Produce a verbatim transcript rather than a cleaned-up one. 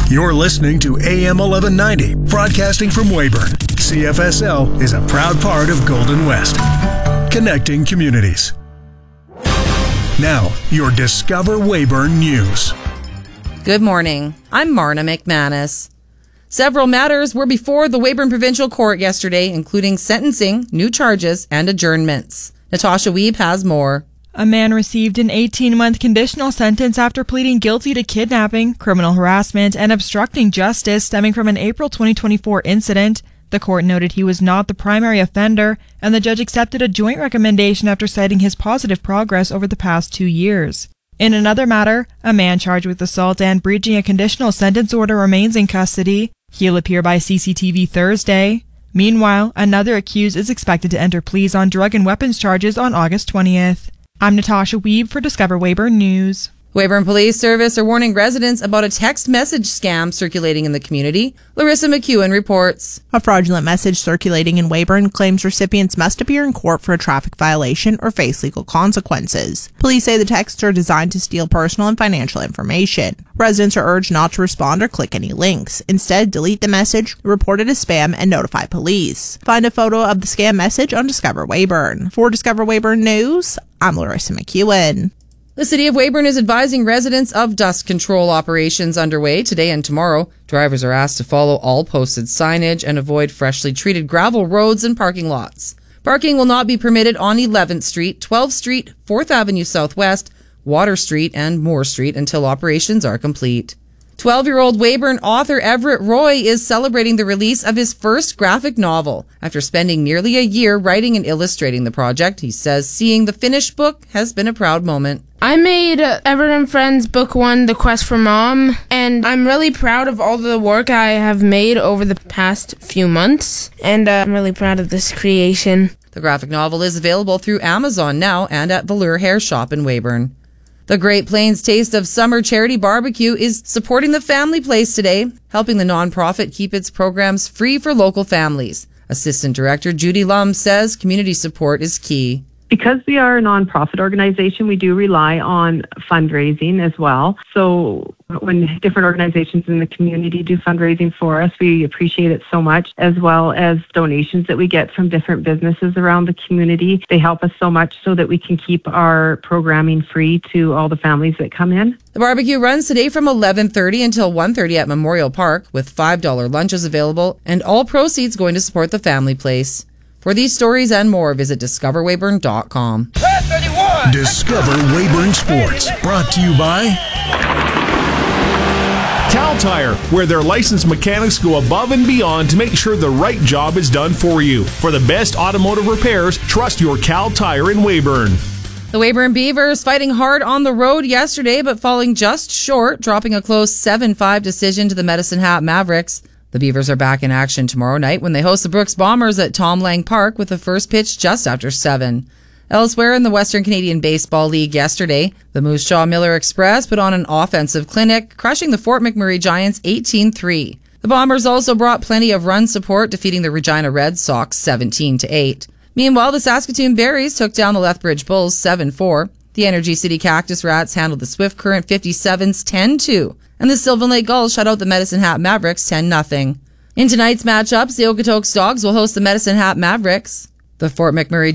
You're listening to A M eleven ninety, broadcasting from Weyburn. C F S L is a proud part of Golden West, connecting communities. Now, your Discover Weyburn News. Good morning. I'm Marna McManus. Several matters were before the Weyburn Provincial Court yesterday, including sentencing, new charges, and adjournments. Natasha Wiebe has more. A man received an eighteen-month conditional sentence after pleading guilty to kidnapping, criminal harassment, and obstructing justice stemming from an April twenty twenty-four incident. The court noted he was not the primary offender, and the judge accepted a joint recommendation after citing his positive progress over the past two years. In another matter, a man charged with assault and breaching a conditional sentence order remains in custody. He'll appear by C C T V Thursday. Meanwhile, another accused is expected to enter pleas on drug and weapons charges on August twentieth. I'm Natasha Wiebe for Discover Weyburn News. Weyburn Police Service are warning residents about a text message scam circulating in the community. Larissa McEwen reports. A fraudulent message circulating in Weyburn claims recipients must appear in court for a traffic violation or face legal consequences. Police say the texts are designed to steal personal and financial information. Residents are urged not to respond or click any links. Instead, delete the message, report it as spam, and notify police. Find a photo of the scam message on Discover Weyburn. For Discover Weyburn News, I'm Larissa McEwen. The City of Weyburn is advising residents of dust control operations underway today and tomorrow. Drivers are asked to follow all posted signage and avoid freshly treated gravel roads and parking lots. Parking will not be permitted on eleventh Street, twelfth Street, fourth Avenue Southwest, Water Street, and Moore Street until operations are complete. twelve-year-old Weyburn author Everett Roy is celebrating the release of his first graphic novel. After spending nearly a year writing and illustrating the project, he says seeing the finished book has been a proud moment. I made uh, Everett and Friends Book one, The Quest for Mom, and I'm really proud of all the work I have made over the past few months, and uh, I'm really proud of this creation. The graphic novel is available through Amazon now and at Velour Hair Shop in Weyburn. The Great Plains Taste of Summer Charity Barbecue is supporting the Family Place today, helping the nonprofit keep its programs free for local families. Assistant Director Judy Lum says community support is key. Because we are a nonprofit organization, we do rely on fundraising as well. So when different organizations in the community do fundraising for us, we appreciate it so much, as well as donations that we get from different businesses around the community. They help us so much so that we can keep our programming free to all the families that come in. The barbecue runs today from eleven thirty until one thirty at Memorial Park, with five dollars lunches available, and all proceeds going to support the Family Place. For these stories and more, visit discover weyburn dot com. Discover Weyburn Sports, brought to you by Cal Tire, where their licensed mechanics go above and beyond to make sure the right job is done for you. For the best automotive repairs, trust your Cal Tire in Weyburn. The Weyburn Beavers fighting hard on the road yesterday, but falling just short, dropping a close seven five decision to the Medicine Hat Mavericks. The Beavers are back in action tomorrow night when they host the Brooks Bombers at Tom Lang Park with the first pitch just after seven. Elsewhere in the Western Canadian Baseball League yesterday, the Moose Jaw Miller Express put on an offensive clinic, crushing the Fort McMurray Giants eighteen three. The Bombers also brought plenty of run support, defeating the Regina Red Sox seventeen to eight. Meanwhile, the Saskatoon Berries took down the Lethbridge Bulls seven four. The Energy City Cactus Rats handled the Swift Current fifty-sevens ten two. And the Sylvan Lake Gulls shut out the Medicine Hat Mavericks ten nothing. In tonight's matchups, the Okotoks Dogs will host the Medicine Hat Mavericks. The Fort McMurray